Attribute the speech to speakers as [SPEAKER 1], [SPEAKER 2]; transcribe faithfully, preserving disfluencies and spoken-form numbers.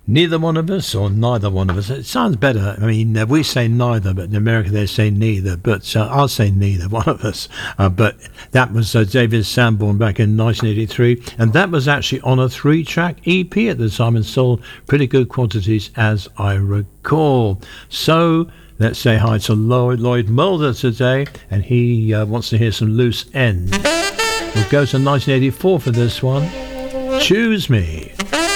[SPEAKER 1] Neither one of us or neither one of us. It sounds better. I mean, uh, we say neither, but in America they say neither. But uh, I'll say neither one of us. Uh, but that was uh, David Sanborn back in nineteen eighty-three. And that was actually on a three-track E P at the time and sold pretty good quantities, as I recall. So let's say hi to Lloyd, Lloyd Mulder today. And he uh, wants to hear some Loose Ends. We'll go to nineteen eighty-four for this one. Choose Me.